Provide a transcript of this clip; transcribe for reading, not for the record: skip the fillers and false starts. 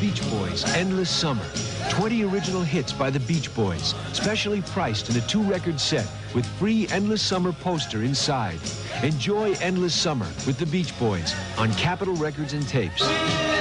Beach Boys, Endless Summer. 20 original hits by the Beach Boys, specially priced in a 2-record set with free Endless Summer poster inside. Enjoy Endless Summer with the Beach Boys on Capitol Records and Tapes.